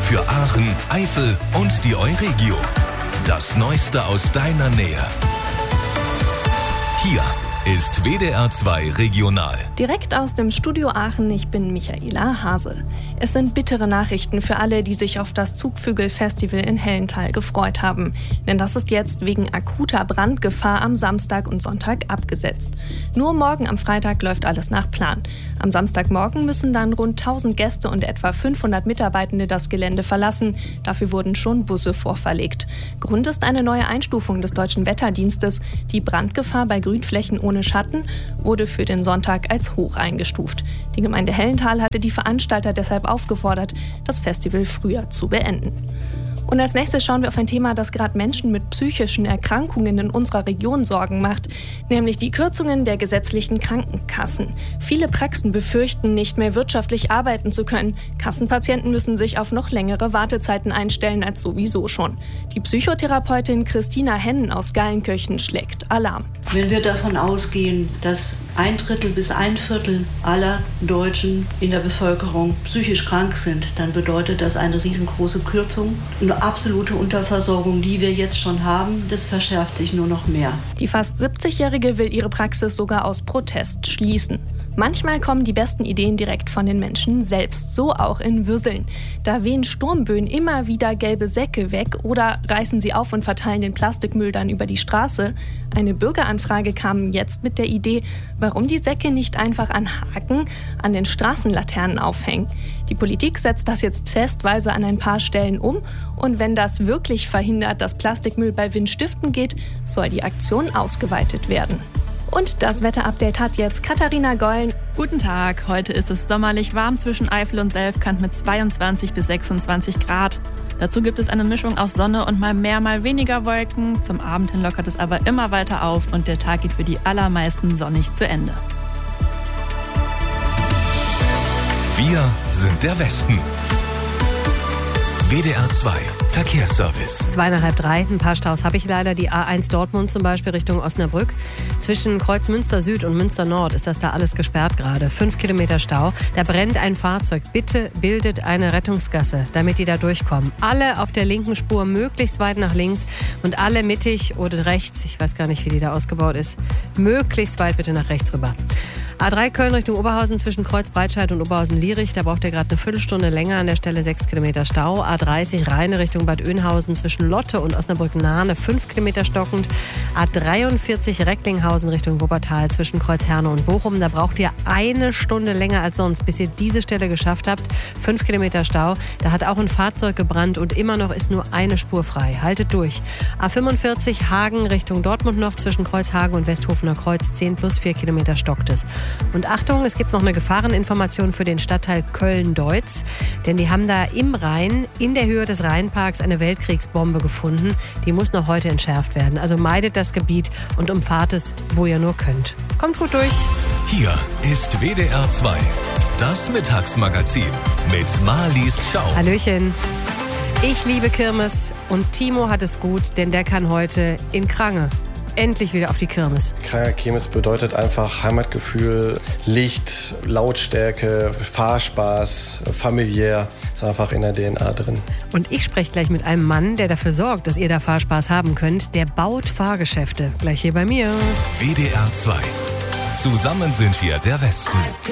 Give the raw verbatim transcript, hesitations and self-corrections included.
für Aachen, Eifel und die Euregio. Das Neueste aus deiner Nähe. Hier ist W D R zwei Regional. Direkt aus dem Studio Aachen, ich bin Michaela Hase. Es sind bittere Nachrichten für alle, die sich auf das Zugvögel-Festival in Hellenthal gefreut haben. Denn das ist jetzt wegen akuter Brandgefahr am Samstag und Sonntag abgesetzt. Nur morgen am Freitag läuft alles nach Plan. Am Samstagmorgen müssen dann rund tausend Gäste und etwa fünfhundert Mitarbeitende das Gelände verlassen. Dafür wurden schon Busse vorverlegt. Grund ist eine neue Einstufung des Deutschen Wetterdienstes. Die Brandgefahr bei Grünflächen ohne Schatten wurde für den Sonntag als hoch eingestuft. Die Gemeinde Hellenthal hatte die Veranstalter deshalb aufgefordert, das Festival früher zu beenden. Und als nächstes schauen wir auf ein Thema, das gerade Menschen mit psychischen Erkrankungen in unserer Region Sorgen macht, nämlich die Kürzungen der gesetzlichen Krankenkassen. Viele Praxen befürchten, nicht mehr wirtschaftlich arbeiten zu können. Kassenpatienten müssen sich auf noch längere Wartezeiten einstellen als sowieso schon. Die Psychotherapeutin Christina Hennen aus Gallenkirchen schlägt Alarm. Wenn wir davon ausgehen, dass ein Drittel bis ein Viertel aller Deutschen in der Bevölkerung psychisch krank sind, dann bedeutet das eine riesengroße Kürzung. Eine absolute Unterversorgung, die wir jetzt schon haben, das verschärft sich nur noch mehr. Die fast siebzigjährige will ihre Praxis sogar aus Protest schließen. Manchmal kommen die besten Ideen direkt von den Menschen selbst, so auch in Würseln. Da wehen Sturmböen immer wieder gelbe Säcke weg oder reißen sie auf und verteilen den Plastikmüll dann über die Straße. Eine Bürgeranfrage kam jetzt mit der Idee, warum die Säcke nicht einfach an Haken an den Straßenlaternen aufhängen. Die Politik setzt das jetzt testweise an ein paar Stellen um und wenn das wirklich verhindert, dass Plastikmüll bei Windstiften geht, soll die Aktion ausgeweitet werden. Und das Wetterupdate hat jetzt Katharina Gollen. Guten Tag, heute ist es sommerlich warm zwischen Eifel und Selfkant mit zweiundzwanzig bis sechsundzwanzig Grad. Dazu gibt es eine Mischung aus Sonne und mal mehr, mal weniger Wolken. Zum Abend hin lockert es aber immer weiter auf und der Tag geht für die allermeisten sonnig zu Ende. Wir sind der Westen. W D R zwei Verkehrsservice. Zwei nach halb drei, ein paar Staus habe ich leider. Die A eins Dortmund zum Beispiel Richtung Osnabrück. Zwischen Kreuz Münster Süd und Münster Nord ist das da alles gesperrt gerade. Fünf Kilometer Stau. Da brennt ein Fahrzeug. Bitte bildet eine Rettungsgasse, damit die da durchkommen. Alle auf der linken Spur möglichst weit nach links und alle mittig oder rechts, ich weiß gar nicht, wie die da ausgebaut ist, möglichst weit bitte nach rechts rüber. A drei Köln Richtung Oberhausen zwischen Kreuz Breitscheid und Oberhausen-Lierich. Da braucht ihr gerade eine Viertelstunde länger, an der Stelle sechs Kilometer Stau. A dreißig Rheine Richtung Bad Oeynhausen zwischen Lotte und Osnabrück-Nahne fünf Kilometer stockend. A dreiundvierzig Recklinghausen Richtung Wuppertal zwischen Kreuz Herne und Bochum. Da braucht ihr eine Stunde länger als sonst, bis ihr diese Stelle geschafft habt. fünf Kilometer Stau. Da hat auch ein Fahrzeug gebrannt und immer noch ist nur eine Spur frei. Haltet durch. A fünfundvierzig Hagen Richtung Dortmund noch zwischen Kreuz Hagen und Westhofener Kreuz zehn plus vier Kilometer stockt es. Und Achtung, es gibt noch eine Gefahreninformation für den Stadtteil Köln-Deutz. Denn die haben da im Rhein, in der Höhe des Rheinparks, eine Weltkriegsbombe gefunden. Die muss noch heute entschärft werden. Also meidet das Gebiet und umfahrt es, wo ihr nur könnt. Kommt gut durch. Hier ist W D R zwei, das Mittagsmagazin mit Marlies Schau. Hallöchen. Ich liebe Kirmes und Timo hat es gut, denn der kann heute in Krange endlich wieder auf die Kirmes. Kranger Kirmes bedeutet einfach Heimatgefühl, Licht, Lautstärke, Fahrspaß, familiär. Ist einfach in der D N A drin. Und ich spreche gleich mit einem Mann, der dafür sorgt, dass ihr da Fahrspaß haben könnt. Der baut Fahrgeschäfte. Gleich hier bei mir. W D R zwei. Zusammen sind wir der Westen.